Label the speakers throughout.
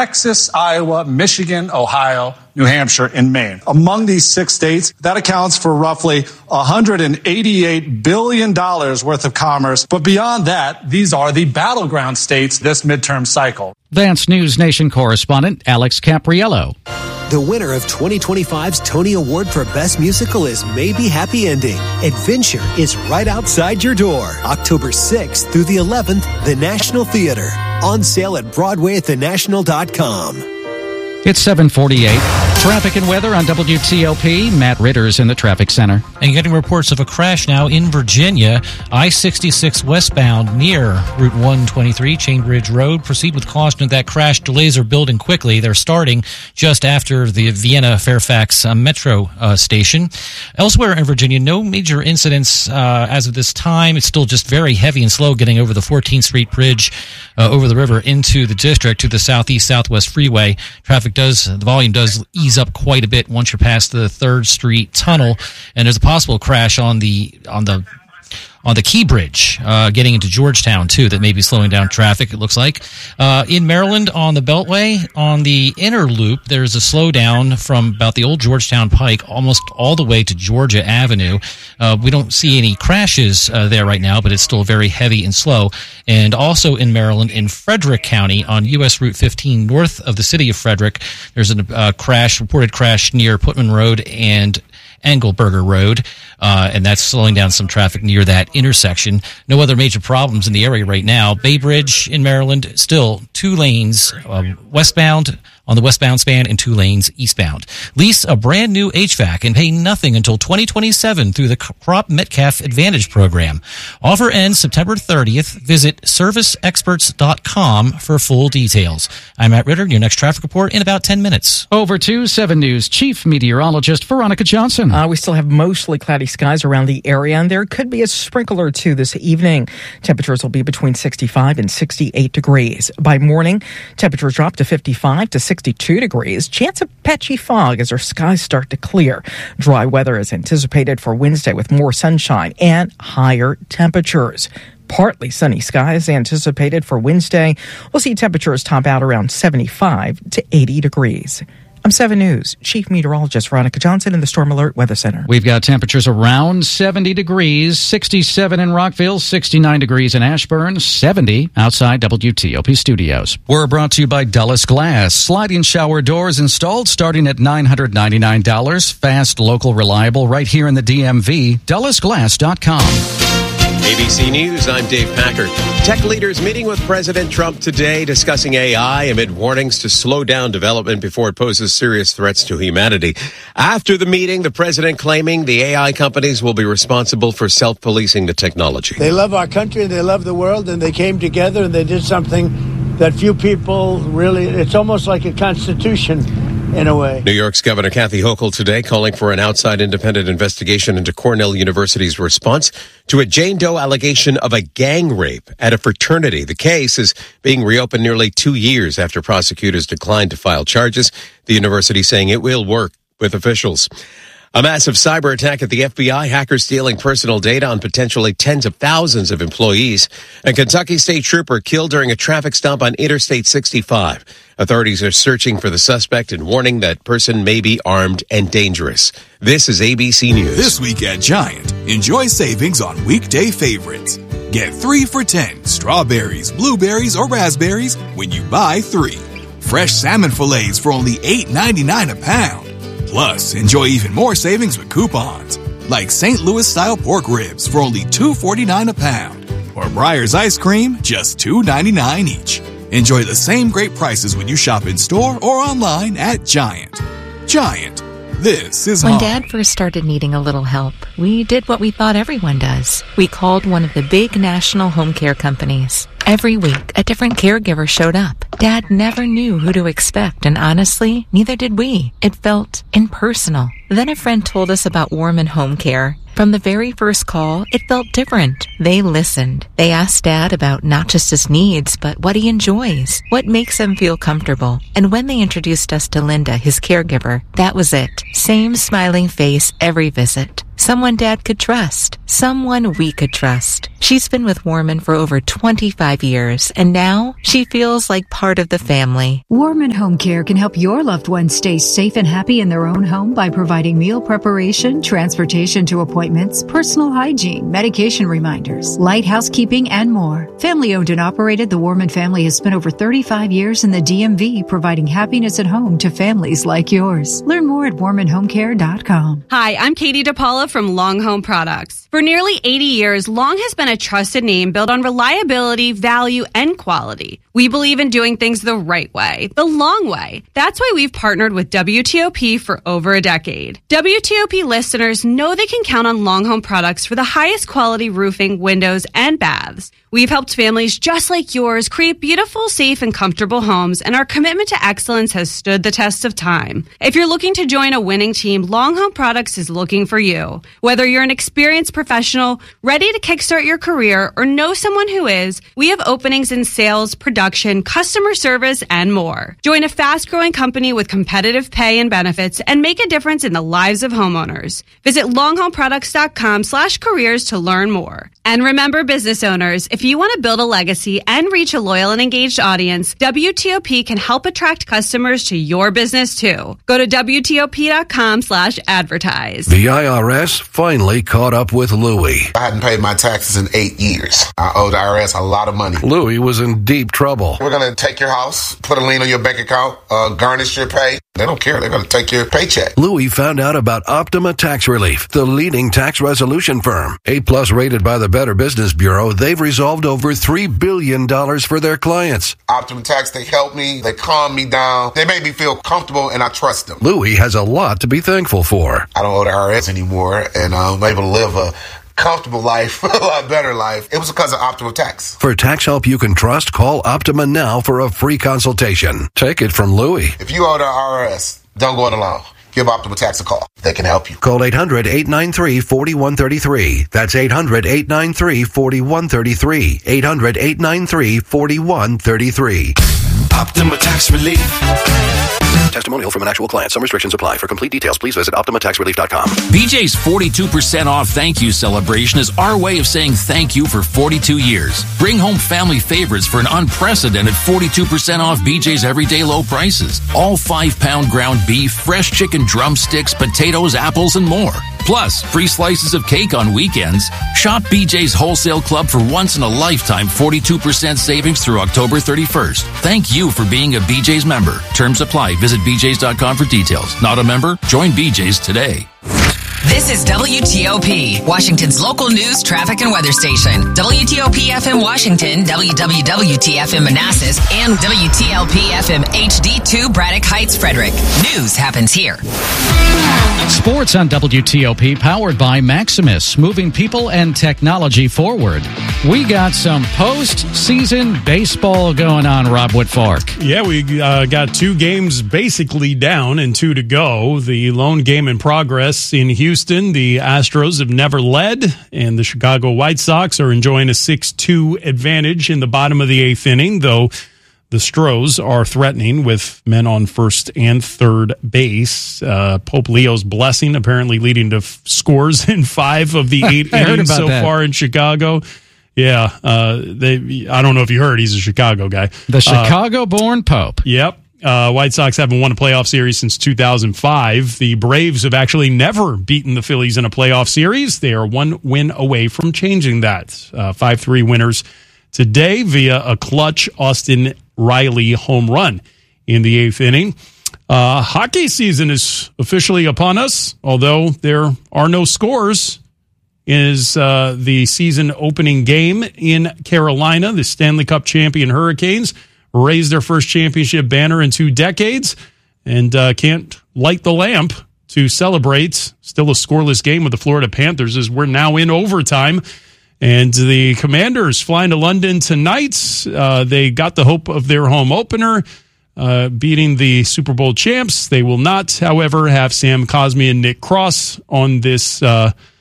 Speaker 1: Texas, Iowa, Michigan, Ohio, New Hampshire, and Maine. Among these 6 states, that accounts for roughly $188 billion worth of commerce. But beyond that, these are the battleground states this midterm cycle.
Speaker 2: Vance News Nation correspondent Alex Capriello.
Speaker 3: The winner of 2025's Tony Award for Best Musical is Maybe Happy Ending. Adventure is right outside your door. October 6th through the 11th, the National Theater. On sale at Broadway at thenational.com.
Speaker 2: It's 7:48. Traffic and weather on WTOP. Matt Ritter's in the traffic center.
Speaker 4: And getting reports of a crash now in Virginia. I-66 westbound near Route 123, Chainbridge Road. Proceed with caution of that crash. Delays are building quickly. They're starting just after the Vienna-Fairfax metro station. Elsewhere in Virginia, no major incidents as of this time. It's still just very heavy and slow getting over the 14th Street Bridge over the river into the district to the southeast-southwest freeway. The volume does ease up quite a bit once you're past the 3rd Street Tunnel, and there's a possible crash on the Key Bridge, getting into Georgetown, too, that may be slowing down traffic, it looks like. In Maryland, on the Beltway, on the inner loop, there's a slowdown from about the old Georgetown Pike almost all the way to Georgia Avenue. We don't see any crashes there right now, but it's still very heavy and slow. And also in Maryland, in Frederick County, on U.S. Route 15, north of the city of Frederick, there's a reported crash near Putman Road and Engelberger Road, and that's slowing down some traffic near that intersection. No other major problems in the area right now. Bay Bridge in Maryland, still 2 lanes westbound on the westbound span and 2 lanes eastbound. Lease a brand new HVAC and pay nothing until 2027 through the Crop Metcalf Advantage program. Offer ends September 30th. Visit serviceexperts.com for full details. I'm Matt Ritter. Your next traffic report in about 10 minutes.
Speaker 2: Over to 7 News Chief Meteorologist Veronica Johnson.
Speaker 5: We still have mostly cloudy skies around the area, and there could be a sprinkle or two this evening. Temperatures will be between 65 and 68 degrees. By morning, temperatures drop to 55 to 62 degrees. Chance of patchy fog as our skies start to clear. Dry weather is anticipated for Wednesday with more sunshine and higher temperatures. Partly sunny skies anticipated for Wednesday. We'll see temperatures top out around 75 to 80 degrees. I'm 7 News Chief Meteorologist Veronica Johnson in the Storm Alert Weather Center.
Speaker 2: We've got temperatures around 70 degrees, 67 in Rockville, 69 degrees in Ashburn, 70 outside WTOP studios. We're brought to you by Dulles Glass. Sliding shower doors installed starting at $999. Fast, local, reliable, right here in the DMV. DullesGlass.com.
Speaker 6: ABC News, I'm Dave Packard. Tech leaders meeting with President Trump today discussing AI amid warnings to slow down development before it poses serious threats to humanity. After the meeting, the president claiming the AI companies will be responsible for self-policing the technology.
Speaker 7: They love our country and they love the world, and they came together and they did something that few people really, it's almost like a constitution in a way.
Speaker 6: New York's Governor Kathy Hochul today calling for an outside independent investigation into Cornell University's response to a Jane Doe allegation of a gang rape at a fraternity. The case is being reopened nearly 2 years after prosecutors declined to file charges. The university saying it will work with officials. A massive cyber attack at the FBI, hackers stealing personal data on potentially tens of thousands of employees. A Kentucky state trooper killed during a traffic stop on Interstate 65. Authorities are searching for the suspect and warning that person may be armed and dangerous. This is ABC News.
Speaker 8: This week at Giant, enjoy savings on weekday favorites. Get 3 for $10 strawberries, blueberries, or raspberries when you buy 3. Fresh salmon fillets for only $8.99 a pound. Plus, enjoy even more savings with coupons, like St. Louis-style pork ribs for only $2.49 a pound, or Breyer's ice cream, just $2.99 each. Enjoy the same great prices when you shop in store or online at Giant. Giant, this is
Speaker 9: When
Speaker 8: home.
Speaker 9: Dad first started needing a little help, we did what we thought everyone does. We called one of the big national home care companies. Every week, a different caregiver showed up. Dad never knew who to expect, and honestly, neither did we. It felt impersonal. Then a friend told us about Warman Home Care. From the very first call, it felt different. They listened. They asked Dad about not just his needs, but what he enjoys, what makes him feel comfortable. And when they introduced us to Linda, his caregiver, that was it. Same smiling face every visit. Someone Dad could trust. Someone we could trust. She's been with Warman for over 25 years, and now she feels like part of the family.
Speaker 10: Warman Home Care can help your loved ones stay safe and happy in their own home by providing meal preparation, transportation to appointments, personal hygiene, medication reminders, light housekeeping, and more. Family owned and operated, the Warman family has spent over 35 years in the DMV providing happiness at home to families like yours. Learn more at warmanhomecare.com.
Speaker 11: Hi, I'm Katie DePaula from Long Home Products. For nearly 80 years, Long has been a trusted name built on reliability, value, and quality. We believe in doing things the right way, the long way. That's why we've partnered with WTOP for over a decade. WTOP listeners know they can count on Long Home Products for the highest quality roofing, windows, and baths. We've helped families just like yours create beautiful, safe, and comfortable homes, and our commitment to excellence has stood the test of time. If you're looking to join a winning team, Long Home Products is looking for you. Whether you're an experienced professional, ready to kickstart your career, or know someone who is, we have openings in sales, production, customer service, and more. Join a fast-growing company with competitive pay and benefits and make a difference in the lives of homeowners. Visit longhomeproducts.com/careers to learn more. And remember, business owners, if you want to build a legacy and reach a loyal and engaged audience, WTOP can help attract customers to your business too. Go to WTOP.com/advertise.
Speaker 12: The IRS finally caught up with Louie.
Speaker 13: I hadn't paid my taxes in 8 years. I owed the IRS a lot of money.
Speaker 12: Louie was in deep trouble.
Speaker 13: We're going to take your house, put a lien on your bank account, garnish your pay. They don't care. They're going to take your paycheck.
Speaker 12: Louie found out about Optima Tax Relief, the leading tax resolution firm. A+ rated by the Better Business Bureau, they've resolved over $3 billion for their clients.
Speaker 13: Optima Tax, they helped me. They calmed me down. They made me feel comfortable, and I trust them.
Speaker 12: Louie has a lot to be thankful for.
Speaker 13: I don't owe the IRS anymore, and I'm able to live a comfortable life, a lot better life. It was because of Optima Tax.
Speaker 12: For tax help you can trust, call Optima now for a free consultation. Take it from Louie.
Speaker 13: If you owe the IRS, don't go it alone. Give Optima Tax a call. They can help you.
Speaker 12: Call 800-893-4133. That's 800-893-4133. 800-893-4133.
Speaker 14: Optima Tax Relief.
Speaker 12: Testimonial from an actual client. Some restrictions apply. For complete details, please visit OptimaTaxRelief.com.
Speaker 15: BJ's 42% off thank you celebration is our way of saying thank you for 42 years. Bring home family favorites for an unprecedented 42% off BJ's everyday low prices. All 5-pound ground beef, fresh chicken drumsticks, potatoes, apples, and more. Plus, free slices of cake on weekends. Shop BJ's Wholesale Club for once-in-a-lifetime 42% savings through October 31st. Thank you for being a BJ's member. Terms apply. Visit BJ's.com for details. Not a member? Join BJ's today.
Speaker 16: This is WTOP, Washington's local news, traffic, and weather station. WTOP-FM Washington, WWWT-FM Manassas, and WTLP-FM HD2 Braddock Heights, Frederick. News happens here.
Speaker 2: Sports on WTOP, powered by Maximus, moving people and technology forward. We got some post-season baseball going on, Rob Woodfork.
Speaker 17: Yeah, we got 2 games basically down and 2 to go. The lone game in progress in Houston, the Astros have never led, and the Chicago White Sox are enjoying a 6-2 advantage in the bottom of the 8th inning, though the Stros are threatening with men on first and third base. Pope Leo's blessing apparently leading to scores in 5 of the 8 innings so far in Chicago. Yeah, I don't know if you heard, he's a Chicago guy.
Speaker 2: The Chicago-born Pope.
Speaker 17: Yep. White Sox haven't won a playoff series since 2005. The Braves have actually never beaten the Phillies in a playoff series. They are 1 win away from changing that. 5-3 winners today via a clutch Austin Riley home run in the 8th inning. Hockey season is officially upon us, although there are no scores. Is the season opening game in Carolina. The Stanley Cup champion Hurricanes raised their first championship banner in 2 decades and can't light the lamp to celebrate. Still a scoreless game with the Florida Panthers as we're now in overtime. And the Commanders flying to London tonight. They got the hope of their home opener, beating the Super Bowl champs. They will not, however, have Sam Cosmi and Nick Cross on this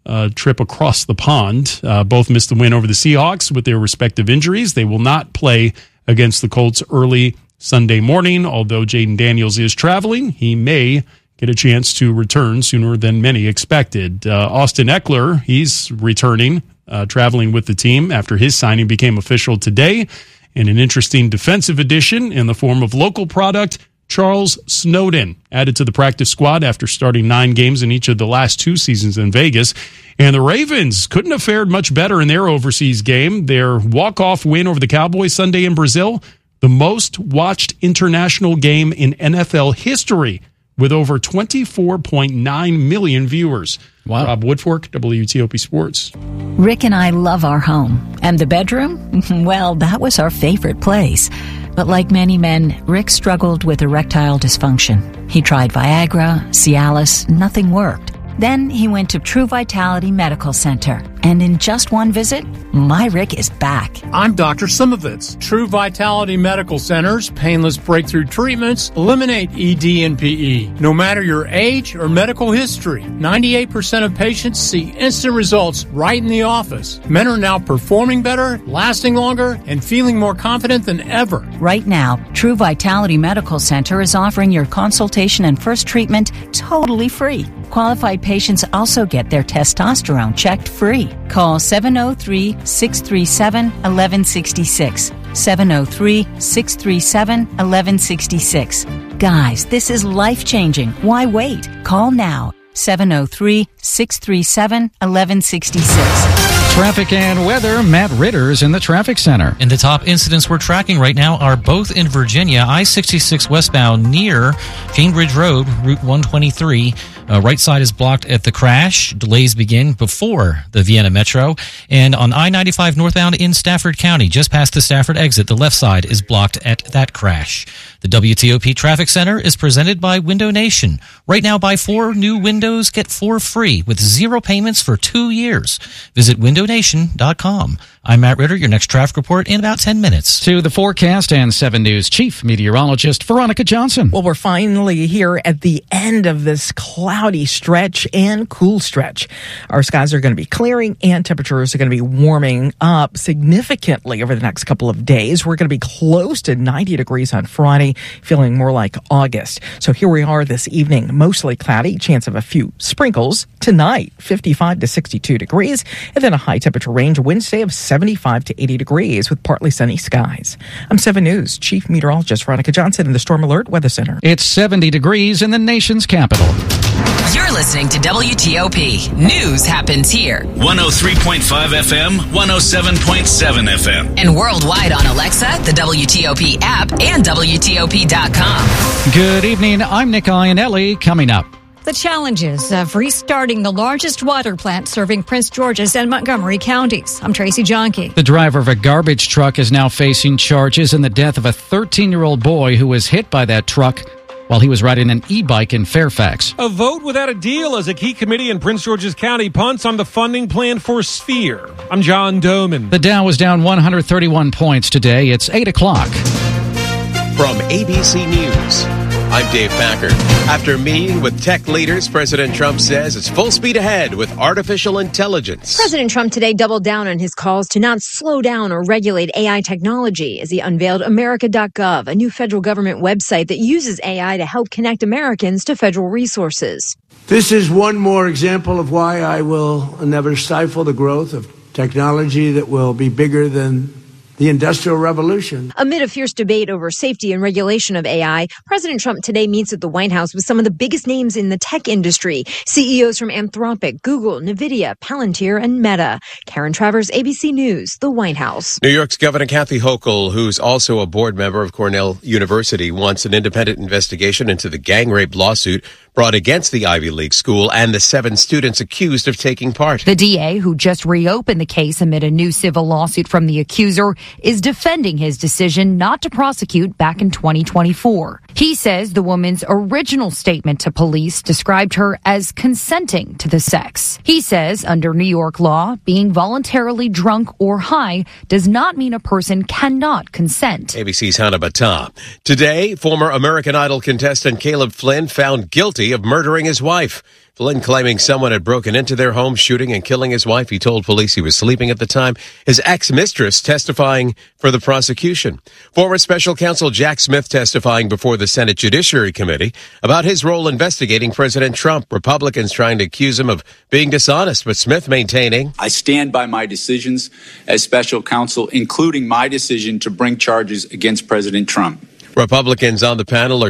Speaker 17: trip across the pond. Both missed the win over the Seahawks with their respective injuries. They will not play against the Colts early Sunday morning. Although Jaden Daniels is traveling, he may get a chance to return sooner than many expected. Austin Eckler, he's returning, traveling with the team after his signing became official today. And an interesting defensive addition in the form of local product, Charles Snowden, added to the practice squad after starting 9 games in each of the last 2 seasons in Vegas. And the Ravens couldn't have fared much better in their overseas game. Their walk-off win over the Cowboys Sunday in Brazil, the most watched international game in NFL history, with over 24.9 million viewers.
Speaker 2: Wow.
Speaker 17: Rob Woodfork, WTOP Sports.
Speaker 18: Rick and I love our home. And the bedroom? Well, that was our favorite place. But like many men, Rick struggled with erectile dysfunction. He tried Viagra, Cialis, nothing worked. Then he went to True Vitality Medical Center. And in just one visit, my Rick is back.
Speaker 19: I'm Dr. Simovitz. True Vitality Medical Center's painless breakthrough treatments eliminate ED and PE. No matter your age or medical history, 98% of patients see instant results right in the office. Men are now performing better, lasting longer, and feeling more confident than ever.
Speaker 18: Right now, True Vitality Medical Center is offering your consultation and first treatment totally free. Qualified patients also get their testosterone checked free. Call 703-637-1166. 703-637-1166. Guys, this is life-changing. Why wait? Call now. 703-637-1166.
Speaker 2: Traffic and weather, Matt Ritter's in the traffic center.
Speaker 4: And the top incidents we're tracking right now are both in Virginia. I-66 westbound near Cambridge Road, Route 123. Right side is blocked at the crash. Delays begin before the Vienna Metro. And on I-95 northbound in Stafford County, just past the Stafford exit, the left side is blocked at that crash. The WTOP Traffic Center is presented by Window Nation. Right now, buy 4 new windows, get 4 free with 0 payments for 2 years. Visit windownation.com. I'm Matt Ritter, your next traffic report in about 10 minutes.
Speaker 2: To the forecast and 7 News Chief Meteorologist Veronica Johnson.
Speaker 5: Well, we're finally here at the end of this cloudy stretch and cool stretch. Our skies are going to be clearing and temperatures are going to be warming up significantly over the next couple of days. We're going to be close to 90 degrees on Friday, feeling more like August. So here we are this evening, mostly cloudy, chance of a few sprinkles. Tonight, 55 to 62 degrees, and then a high temperature range Wednesday of 75 to 80 degrees with partly sunny skies. I'm 7 News Chief Meteorologist Veronica Johnson in the Storm Alert Weather Center.
Speaker 2: It's 70 degrees in the nation's capital.
Speaker 16: You're listening to WTOP. News happens here.
Speaker 14: 103.5 FM, 107.7 FM.
Speaker 16: And worldwide on Alexa, the WTOP app, and WTOP.com.
Speaker 2: Good evening. I'm Nick Iannelli. Coming up.
Speaker 20: The challenges of restarting the largest water plant serving Prince George's and Montgomery counties. I'm Tracy Jonke.
Speaker 2: The driver of a garbage truck is now facing charges in the death of a 13-year-old boy who was hit by that truck while he was riding an e-bike in Fairfax.
Speaker 21: A vote without a deal as a key committee in Prince George's County punts on the funding plan for Sphere. I'm John Doman.
Speaker 2: The Dow was down 131 points today. It's 8 o'clock.
Speaker 6: From ABC News, I'm Dave Packer. After meeting with tech leaders, President Trump says it's full speed ahead with artificial intelligence.
Speaker 22: President Trump today doubled down on his calls to not slow down or regulate AI technology as he unveiled America.gov, a new federal government website that uses AI to help connect Americans to federal resources.
Speaker 7: This is one more example of why I will never stifle the growth of technology that will be bigger than the Industrial Revolution.
Speaker 22: Amid a fierce debate over safety and regulation of AI, President Trump today meets at the White House with some of the biggest names in the tech industry. CEOs from Anthropic, Google, NVIDIA, Palantir, and Meta. Karen Travers, ABC News, the White House.
Speaker 6: New York's Governor Kathy Hochul, who's also a board member of Cornell University, wants an independent investigation into the gang rape lawsuit brought against the Ivy League school and the 7 students accused of taking part.
Speaker 23: The DA, who just reopened the case amid a new civil lawsuit from the accuser, is defending his decision not to prosecute back in 2024. He says the woman's original statement to police described her as consenting to the sex. He says under New York law, being voluntarily drunk or high does not mean a person cannot consent.
Speaker 6: ABC's Hannah Battah. Today, former American Idol contestant Caleb Flynn found guilty of murdering his wife. Flynn claiming someone had broken into their home, shooting and killing his wife. He told police he was sleeping at the time. His ex-mistress testifying for the prosecution. Former special counsel Jack Smith testifying before the Senate Judiciary Committee about his role investigating President Trump. Republicans trying to accuse him of being dishonest, but Smith maintaining,
Speaker 1: I stand by my decisions as special counsel, including my decision to bring charges against President Trump.
Speaker 6: Republicans on the panel are